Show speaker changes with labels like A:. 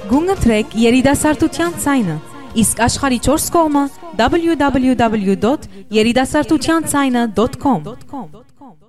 A: Գունգընտրեք երիտասարդության ցայնը, իսկ աշխարհի 4 կողմը www.երիտասարդությանցայնը.com